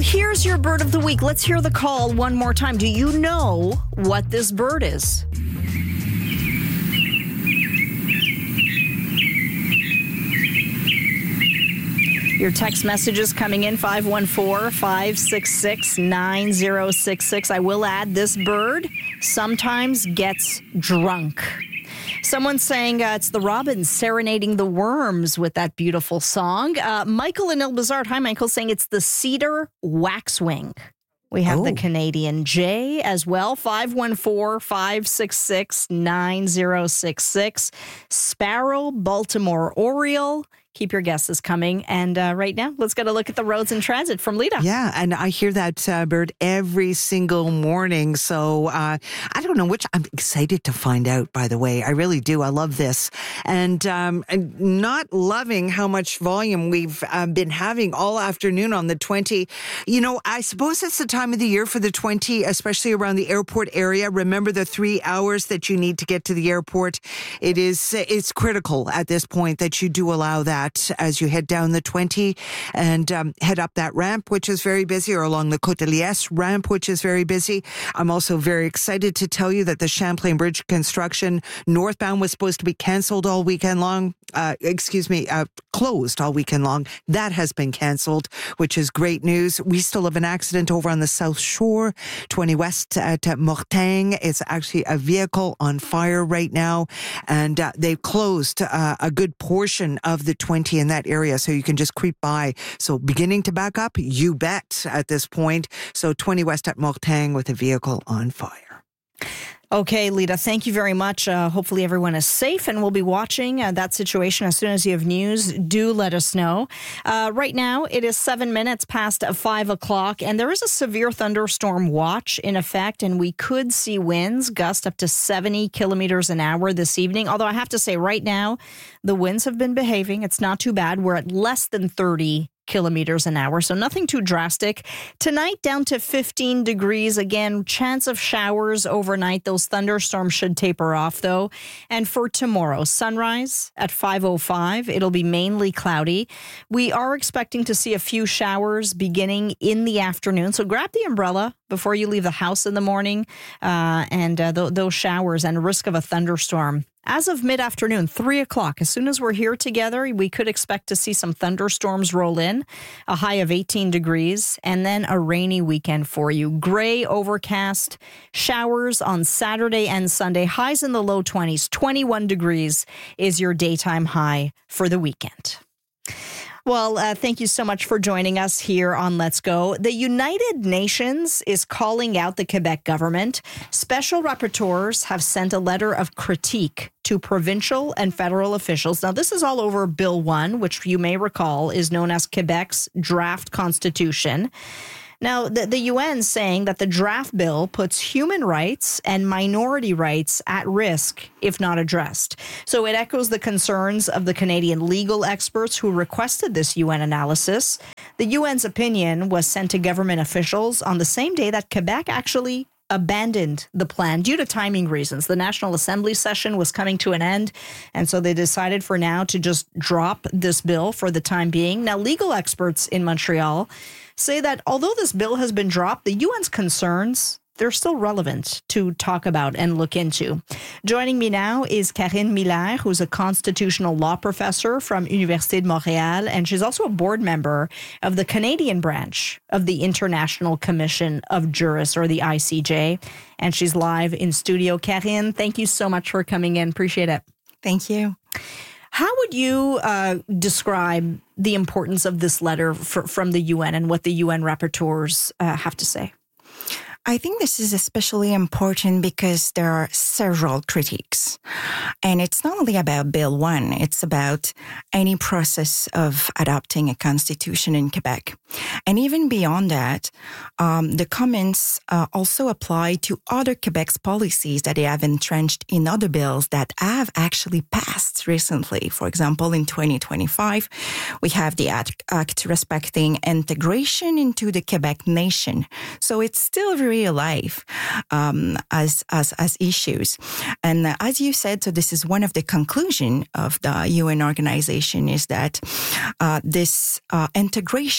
here's your bird of the week. Let's hear the call one more time. Do you know what this bird is? Your text messages coming in, 514-566-9066. I will add, this bird sometimes gets drunk. Someone's saying it's the robins serenading the worms with that beautiful song. Michael in Ilbazard. Hi, Michael, saying it's the cedar waxwing. We have the Canadian jay as well, 514-566-9066. Sparrow, Baltimore Oriole. Keep your guesses coming. And right now, let's get a look at the roads and transit from Lita. Yeah, and I hear that bird every single morning. So I don't know which. I'm excited to find out, by the way. I really do. I love this. And not loving how much volume we've been having all afternoon on the 20. You know, I suppose it's the time of the year for the 20, especially around the airport area. Remember the 3 hours that you need to get to the airport. It's critical at this point that you do allow that as you head down the 20 and head up that ramp, which is very busy, or along the Côte de Liesse ramp, which is very busy. I'm also very excited to tell you that the Champlain Bridge construction northbound was supposed to be canceled all weekend long. Closed all weekend long. That has been canceled, which is great news. We still have an accident over on the South Shore, 20 West at Mortagne. It's actually a vehicle on fire right now, and they've closed a good portion of the 20 in that area, so you can just creep by. So beginning to back up, you bet, at this point. So 20 West at Mortagne with a vehicle on fire. Okay, Lita, thank you very much. Hopefully everyone is safe, and we'll be watching that situation. As soon as you have news, do let us know. Right now, it is 7 minutes past 5 o'clock, and there is a severe thunderstorm watch in effect, and we could see winds gust up to 70 kilometers an hour this evening. Although I have to say, right now, the winds have been behaving. It's not too bad. We're at less than 30 kilometers an hour, so nothing too drastic. Tonight, down to 15 degrees. Again, chance of showers overnight. Those thunderstorms should taper off, though. And for tomorrow, sunrise at 5:05. It'll be mainly cloudy. We are expecting to see a few showers beginning in the afternoon, so grab the umbrella before you leave the house in the morning, and those showers and risk of a thunderstorm. As of mid-afternoon, 3 o'clock, as soon as we're here together, we could expect to see some thunderstorms roll in, a high of 18 degrees, and then a rainy weekend for you. Gray, overcast, showers on Saturday and Sunday, highs in the low 20s. 21 degrees is your daytime high for the weekend. Well, thank you so much for joining us here on Let's Go. The United Nations is calling out the Quebec government. Special rapporteurs have sent a letter of critique to provincial and federal officials. Now, this is all over Bill 1, which you may recall is known as Quebec's draft constitution. Now, the UN saying that the draft bill puts human rights and minority rights at risk if not addressed. So it echoes the concerns of the Canadian legal experts who requested this UN analysis. The UN's opinion was sent to government officials on the same day that Quebec actually abandoned the plan due to timing reasons. The National Assembly session was coming to an end, and so they decided for now to just drop this bill for the time being. Now, legal experts in Montreal say that although this bill has been dropped, the UN's concerns, they're still relevant to talk about and look into. Joining me now is Karine Miller, who's a constitutional law professor from Université de Montréal, and she's also a board member of the Canadian branch of the International Commission of Jurists, or the ICJ, and she's live in studio. Karine, thank you so much for coming in. Appreciate it. Thank you. How would you describe the importance of this letter from the UN and what the UN rapporteurs have to say? I think this is especially important because there are several critiques. And it's not only about Bill 1, it's about any process of adopting a constitution in Quebec. And even beyond that, the comments also apply to other Quebec's policies that they have entrenched in other bills that have actually passed recently. For example, in 2025, we have the Act respecting integration into the Quebec nation. So it's still very alive as issues. And as you said, so this is one of the conclusions of the UN organization is that this integration policy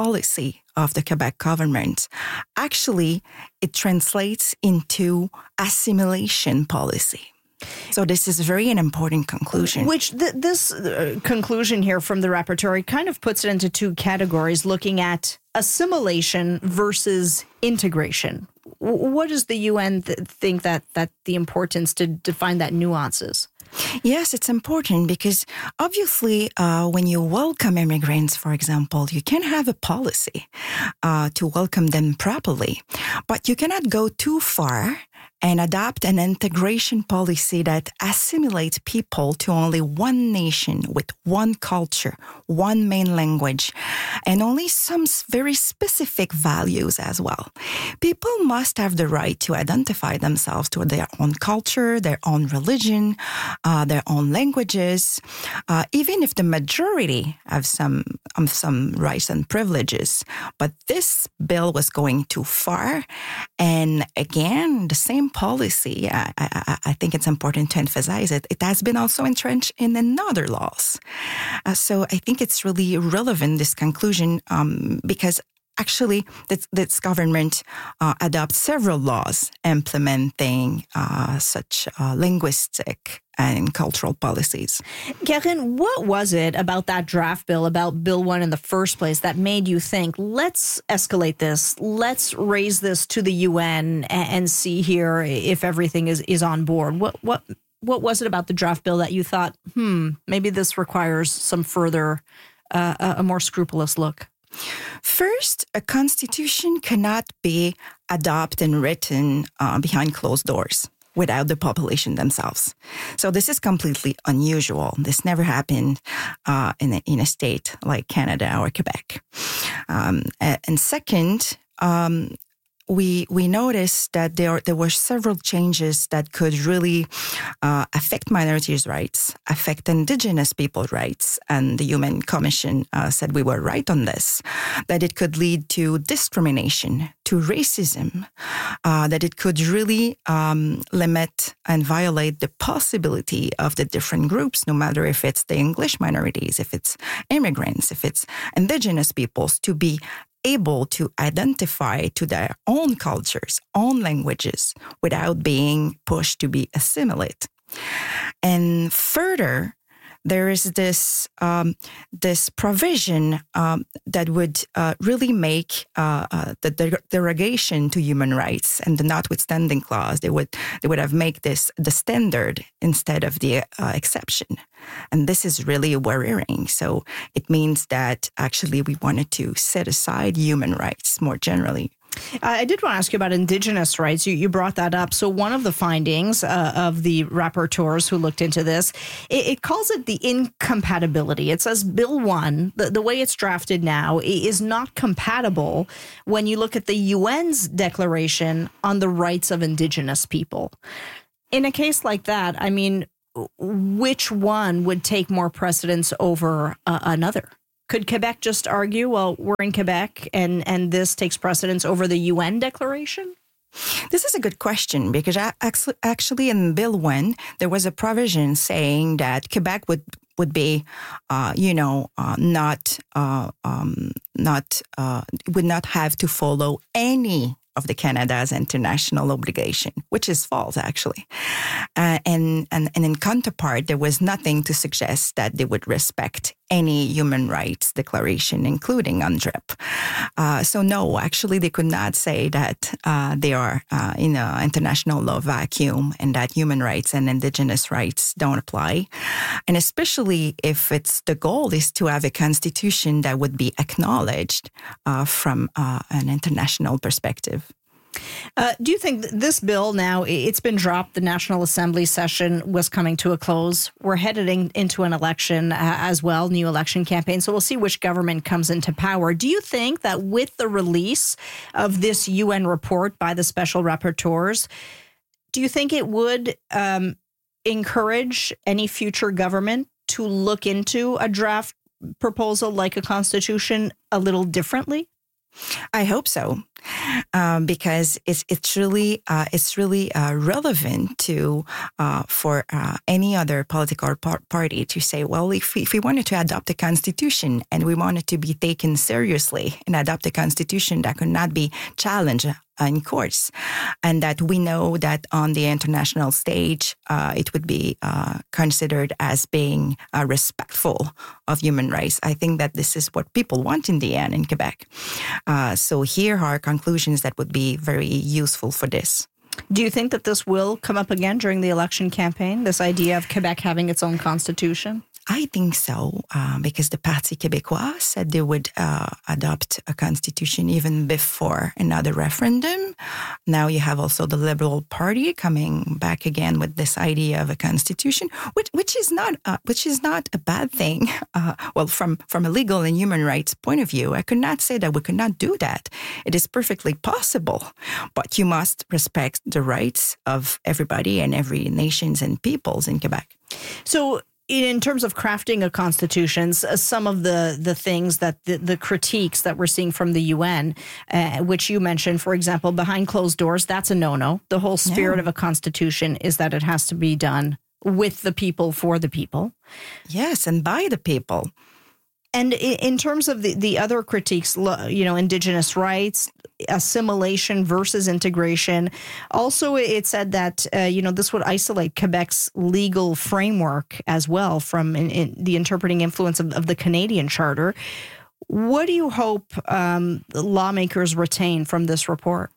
policy of the Quebec government. Actually, it translates into assimilation policy. So this is very an important conclusion. Which this conclusion here from the rapporteur kind of puts it into two categories, looking at assimilation versus integration. What does the UN think that the importance to define that nuances? Yes, it's important because obviously when you welcome immigrants, for example, you can have a policy to welcome them properly, but you cannot go too far and adopt an integration policy that assimilates people to only one nation with one culture, one main language, and only some very specific values as well. People must have the right to identify themselves to their own culture, their own religion, their own languages, even if the majority have some rights and privileges. But this bill was going too far. And again, the same policy, I think it's important to emphasize it, it has been also entrenched in another laws. So I think it's really relevant, this conclusion, because actually this government adopts several laws implementing such linguistic and cultural policies. Karine, what was it about that draft bill, about Bill 1 in the first place, that made you think, let's escalate this, let's raise this to the UN and see here if everything is on board? What was it about the draft bill that you thought, maybe this requires some further, a more scrupulous look? First, a constitution cannot be adopted and written behind closed doors without the population themselves. So this is completely unusual. This never happened in a state like Canada or Quebec. And second, we noticed that there were several changes that could really affect minorities' rights, affect Indigenous people's rights. And the Human Commission said we were right on this, that it could lead to discrimination, to racism, that it could really limit and violate the possibility of the different groups, no matter if it's the English minorities, if it's immigrants, if it's Indigenous peoples, to be able to identify to their own cultures, own languages, without being pushed to be assimilate. And further, there is this provision that would really make the derogation to human rights and the notwithstanding clause. They would have made this the standard instead of the exception, and this is really worrying. So it means that actually we wanted to set aside human rights more generally. I did want to ask you about Indigenous rights. You brought that up. So one of the findings of the rapporteurs who looked into this, it calls it the incompatibility. It says Bill 1, the way it's drafted now, is not compatible when you look at the UN's declaration on the rights of Indigenous people. In a case like that, I mean, which one would take more precedence over another? Could Quebec just argue, well, we're in Quebec and this takes precedence over the UN declaration? This is a good question because actually in Bill 1, there was a provision saying that Quebec would be, would not have to follow any of the Canada's international obligation, which is false, actually. And in counterpart, there was nothing to suggest that they would respect any human rights declaration, including UNDRIP. So no, actually, they could not say that they are in an international law vacuum and that human rights and Indigenous rights don't apply. And especially if the goal is to have a constitution that would be acknowledged from an international perspective. Do you think this bill now, it's been dropped, the National Assembly session was coming to a close. We're headed into an election as well, new election campaign. So we'll see which government comes into power. Do you think that with the release of this UN report by the special rapporteurs, do you think it would encourage any future government to look into a draft proposal like a constitution a little differently? I hope so. because it's really relevant to for any other political party to say, well, if we wanted to adopt a constitution and we wanted to be taken seriously and adopt a constitution that could not be challenged in courts, and that we know that on the international stage, it would be considered as being respectful of human rights. I think that this is what people want in the end in Quebec. So here are conclusions that would be very useful for this. Do you think that this will come up again during the election campaign, this idea of Quebec having its own constitution? I think so, because the Parti Québécois said they would adopt a constitution even before another referendum. Now you have also the Liberal Party coming back again with this idea of a constitution, which is not a bad thing. Well, from a legal and human rights point of view, I could not say that we could not do that. It is perfectly possible, but you must respect the rights of everybody and every nations and peoples in Quebec. So, in terms of crafting a constitution, some of the things that the critiques that we're seeing from the UN, which you mentioned, for example, behind closed doors, that's a no-no. The whole spirit of a constitution is that it has to be done with the people, for the people. Yes, and by the people. And in terms of the other critiques, Indigenous rights, assimilation versus integration, also it said that, this would isolate Quebec's legal framework as well from the interpreting influence of the Canadian Charter. What do you hope lawmakers retain from this report?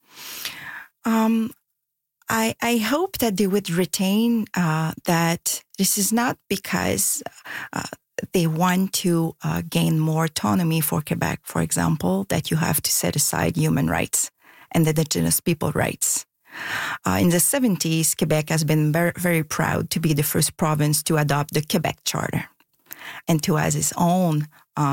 I hope that they would retain that this is not because they want to gain more autonomy for Quebec, for example, that you have to set aside human rights and the Indigenous people rights. In the 70s, Quebec has been very, very proud to be the first province to adopt the Quebec Charter and to have his own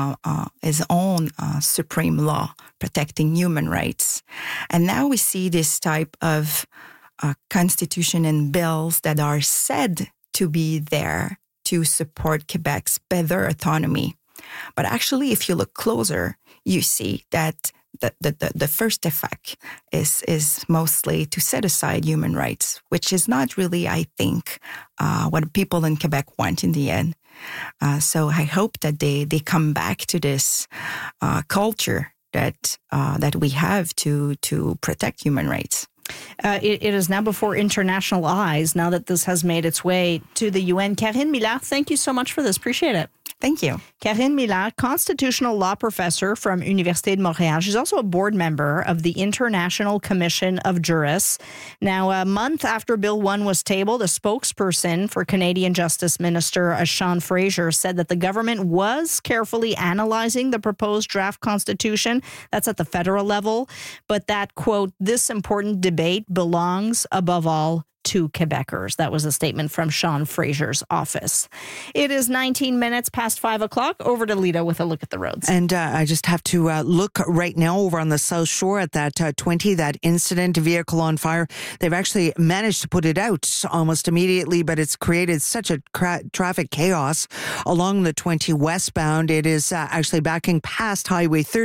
supreme law protecting human rights. And now we see this type of constitution and bills that are said to be there to support Quebec's better autonomy. But actually, if you look closer, you see that the first effect is mostly to set aside human rights, which is not really, I think, what people in Quebec want in the end. So I hope that they come back to this culture that we have to protect human rights. It is now before international eyes, now that this has made its way to the UN. Karine Millard, thank you so much for this. Appreciate it. Thank you. Karine Millard, constitutional law professor from Université de Montréal. She's also a board member of the International Commission of Jurists. Now, a month after Bill 1 was tabled, a spokesperson for Canadian Justice Minister Sean Fraser said that the government was carefully analyzing the proposed draft constitution. That's at the federal level. But that, quote, this important debate belongs above all to Quebecers. That was a statement from Sean Fraser's office. It is 19 minutes past 5 o'clock. Over to Lita with a look at the roads. And I just have to look right now over on the South Shore at that 20, that incident, vehicle on fire. They've actually managed to put it out almost immediately, but it's created such a traffic chaos along the 20 westbound. It is actually backing past Highway 30.